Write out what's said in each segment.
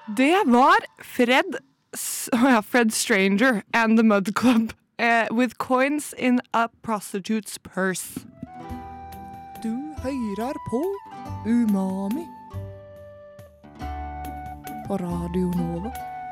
Det var Fred Stranger and the Mud Club with coins in a prostitute's purse. Du hører på Umami på Radio Nova.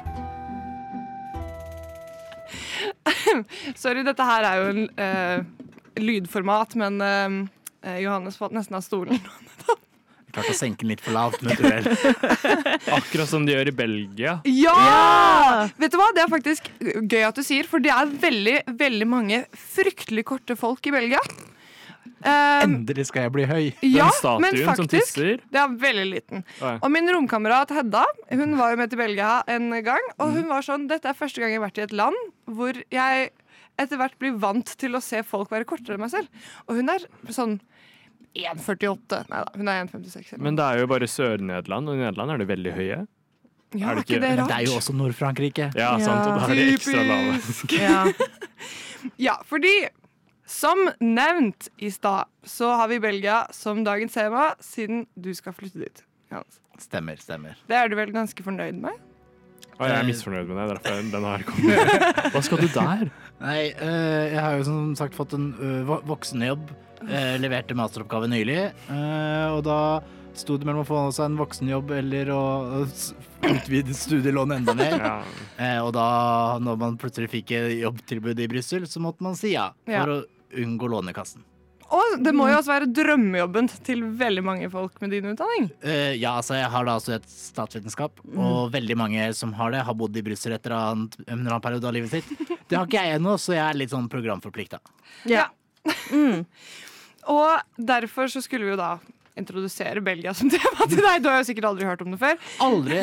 Sorry, dette her er jo en lydformat, men Johannes falt nesten av stolen. Klart å senke den litt for lavt med duell. Akkurat som de gjør i Belgia. Ja! Vet du hva? Det er faktisk gøy at du sier, for det er veldig, veldig mange fryktelig korte folk i Belgia. Endelig skal jeg bli høy. Ja, Den statuen men som faktisk, tisser. det er veldig liten. Oi. Og min romkamerat Hedda, hun var jo med til Belgia en gang, og hun var sånn, dette er første gang jeg har vært i et land hvor jeg etter hvert blir vant til å se folk være kortere enn meg selv. Og hun er sånn 1,48. Neida, hun er 1,56. Men det er jo bare Sør-Nederland, og i Nederland er det veldig høye. Ja, er det ikke ikke- det Men rart? det er jo også Nord-Frankrike. Ja, sant, og da er de ekstra lave. Typisk. Ja. Ja, fordi som nevnt i stad, så har vi Belgia som dagens tema, siden du skal flytte dit. Johannes. Stemmer. Det er du vel ganske fornøyd med? Og jeg er misfornøyd med det, derfor den har kommet. Hva skal du der? Nei, jeg har jo som sagt fått en voksenjobb. Leverte masteroppgave nylig, og da sto det mellom å få seg en voksenjobb eller å utvide studielånet enda mer. Ja. Og da, når man plutselig fikk jobbtilbud i Brussel, så måtte man si ja, for å unngå lånekassen. Og det må jo også være drømmejobben til veldig mange folk med din utdanning. Ja, altså jeg har da studert statsvitenskap, og veldig mange som har det, har bodd i Brussel etter en eller annen periode av livet sitt. Det har ikke jeg ennå, så jeg er litt sånn programforplikta. Ja. Og derfor så skulle vi jo da introdusere Belgia som tema til deg. Du har jo sikkert aldri hørt om det før. Aldri.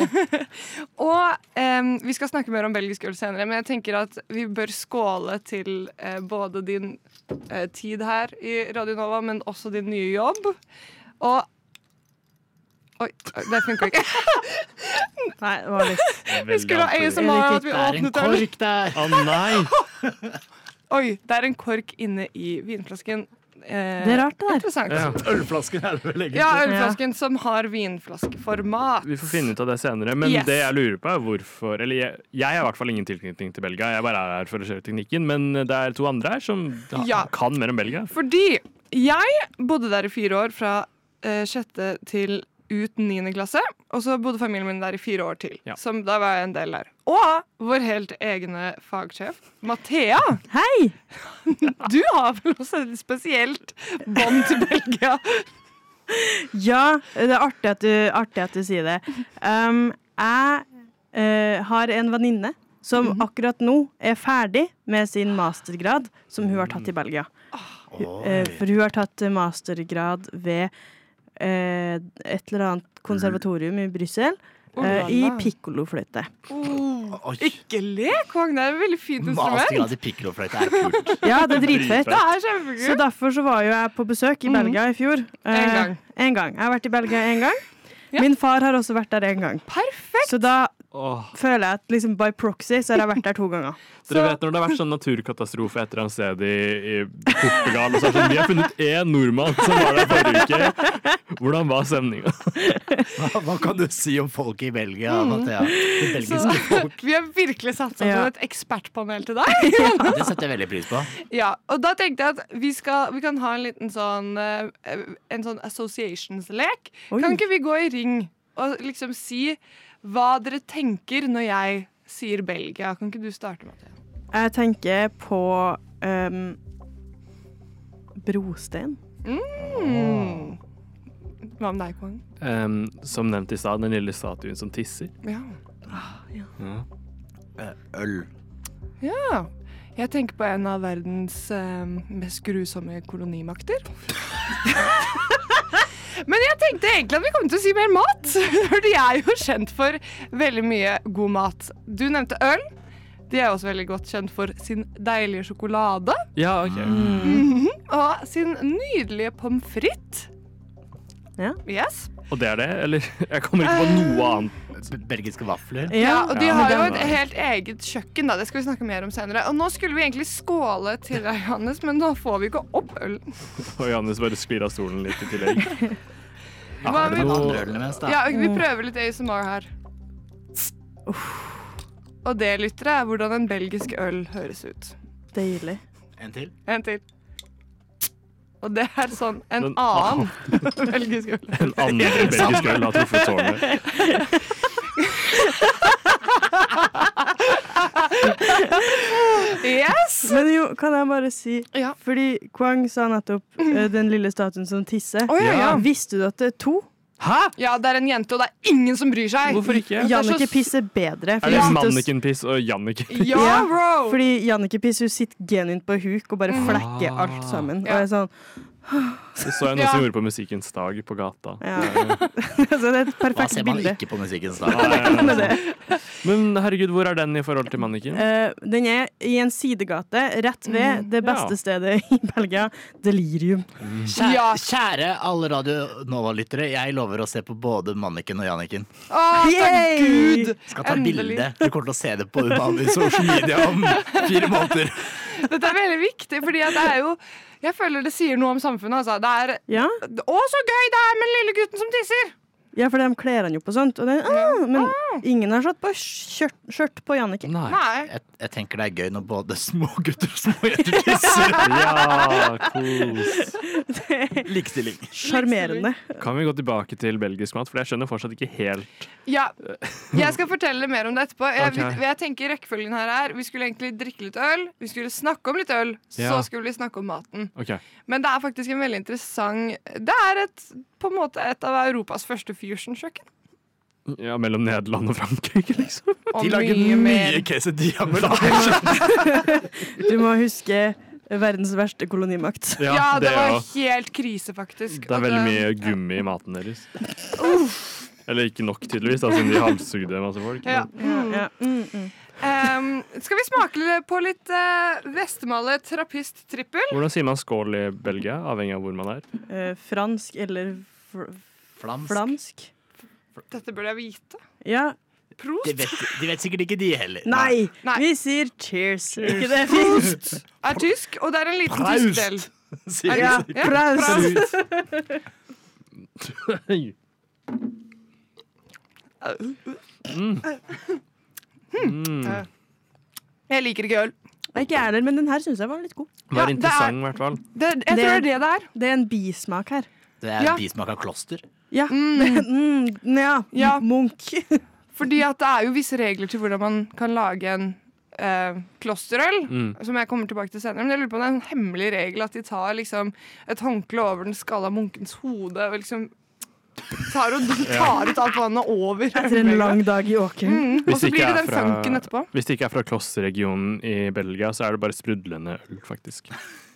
Og vi skal snakke mer om belgisk øl senere, men jeg tenker at vi bør skåle til både din tid her i Radio Nova, men også din nye jobb. Og oi, det funker ikke. Nei, det var litt Vi skulle ha ASMR at vi Det er en åpnet øl. kork der. Å nei! Oi, det er en kork inne i vinflasken. Det er rart det der. Interessant. Ja. Ølflasken er det vel egentlig. Ja, ølflasken som har vinflaskeformat. Vi får finne ut av det senere, men Yes. det jeg lurer på er hvorfor. Eller jeg har i hvert fall ingen tilknytning til Belgia, jeg bare er her for å kjøre teknikken, men det er to andre her som Ja. kan mer om Belgia. Fordi jeg bodde der i 4 år, fra 6. til ut 9. klasse, og så bodde familien min der i 4 år til. Ja. Som da var jeg en del der. Og vår helt egne fagsjef, Mathea, Hei! du har vel også et spesielt bånd til Belgia. Ja, det er artig at du sier det. Jeg har en venninne som akkurat nå er ferdig med sin mastergrad, som hun har tatt i Belgia. For hun har tatt mastergrad ved et eller annet konservatorium i Brussel, i pikkolofløyte. Ikke lek, Vagn, det er et veldig fint instrument. Mastergrad i pikkolofløyte er kult. Ja, det er dritfett. Det er Så kjempegøy. derfor så var jo jeg på besøk i Belgia i fjor. En gang. En gang. Jeg har vært i Belgia en gang. Ja. Min far har også vært der en gang. Perfekt. Så da Åh. føler jeg at liksom by proxy så har jeg vært der 2 ganger. Dere vet når det har vært sånn naturkatastrofe et eller annet sted i Portugal, og så er det sånn, vi har funnet én nordmann som var der forrige uke. Hvordan var stemninga? Hva kan du si om folk i Belgia, Mathea? Det belgiske folk. Vi har virkelig satt sammen Ja. et ekspertpanel til deg. Det setter jeg veldig pris på. Ja, og da tenkte jeg at vi kan ha en liten sånn en sånn associations-lek. Oi. Kan ikke vi gå i ring og liksom si hva dere tenker når jeg sier Belgia? Kan ikke du starte med det? Jeg tenker på brostein. Hva med deg, Kwang? Som nevnt i stad, den lille statuen som tisser. Ja. Øl. Ja. Jeg tenker på en av verdens mest grusomme kolonimakter. Men jeg tenkte egentlig at vi kom til å si mer mat. For de er jo kjent for veldig mye god mat. Du nevnte øl. De er også veldig godt kjent for sin deilige sjokolade. Ja, ok. Og sin nydelige pommes frites. Ja. Yes. Og det er det, eller? Jeg kommer ikke på noe annet. Belgiske vafler. Ja, og de Ja, har men jo det et var- helt eget kjøkken, da. Det skal vi snakke mer om senere. Og nå skulle vi egentlig skåle til deg, Johannes, men nå får vi ikke opp øl. Og Johannes bare sklir av stolen litt i tillegg. Hva Har med- du noe andre øl imens, da? Ja, vi prøver litt ASMR her. Og det, lyttere, er hvordan en belgisk øl høres ut. Deilig. En til. En til. Og det er sånn en annen belgisk øl. En annen belgisk øl har truffet tårnet. Yes! Men jo, kan jeg bare si Ja. Fordi Kwang sa nettopp den lille statuen som tisser. Ja. Visste du at det er 2? Hæ? Ja, det er en jente, og det er ingen som bryr seg. Hvorfor ikke? Jannicke Piss er bedre. Er det Manniken-piss og Jannicke-piss? Ja, bro! Fordi Jannicke Piss hun sitter genuint på huk og bare flekker alt sammen. Ja. Og jeg er sånn Det så jeg noe som gjorde på Musikkens dag på gata. Ja. Så det er et Hva perfekt ser man bilde. ikke på musikkens Ja, dag? ja, ja. Med det. Men herregud, hvor er den i forhold til Manniken? Den er i en sidegate rett ved det beste stedet i Belgia, Delirium. Ja. Kjære alle Radio Nova-lyttere, jeg lover å se på både Manniken og Janniken. Å, takk Gud! Skal ta Endelig. bilde. Du kommer til å se det på Umami social media om 4 måneder. Dette er veldig viktig, fordi at det er jo jeg føler det sier noe om samfunnet. Altså. Det er Ja? å, så gøy det er med den lille gutten som tisser! Ja, for de kler han jo på sånt. Og men ingen har satt på skjørt på Jannicke. Nei. Nei. Jeg tenker det er gøy når både små gutter og små jenter tisser. Ja, kos. Likestilling. Sjarmerende. Kan vi gå tilbake til belgisk mat? For jeg skjønner fortsatt ikke helt. Ja, jeg skal fortelle mer om det etterpå. Ok. Jeg tenker rekkefølgen her er vi skulle egentlig drikke litt øl, vi skulle snakke om litt øl, Ja. så skulle vi snakke om maten. Ok. Men det er faktisk en veldig interessant Det er på en måte et av Europas første fusion-kjøkken. Ja, mellom Nederland og Frankrike, liksom. Og De lager mye mye mer. quesadilla med lag. Du må huske verdens verste kolonimakt. Ja, det var også. helt krise, faktisk. Det er Og veldig mye gummi i maten deres. Eller ikke nok, tydeligvis, da, siden de halshugde masse folk. Ja. Ja. Skal vi smake på litt Vestmale trappist-trippel? Hvordan sier man skål i Belgia, avhengig av hvor man er? Fransk eller flamsk. Dette burde jeg vite. Ja. Prost De vet sikkert ikke de heller. Nei, Nei. vi sier cheers. Ikke det fint? er tysk, og det er en liten Prost. tysk del. Sier Ja, de. ja, Prost. Jeg liker ikke øl. Ikke jeg heller, men den her syns jeg var litt god. Var Ja, det interessant, i hvert fall. Jeg tror det er det det er. Det er en bismak her. Det er Ja. bismak av kloster. Ja. Ja. Ja. Munch. Fordi at det er jo visse regler til hvordan man kan lage en klosterøl, som jeg kommer tilbake til senere. Men jeg lurer på om det er en hemmelig regel at de tar liksom et håndkle over den skalla munkens hode og liksom tar ut alt vannet over. Etter en lang dag i åkeren. Og så blir det den funken etterpå. Hvis det ikke er fra klosterregionen i Belgia, så er det bare sprudlende øl, faktisk.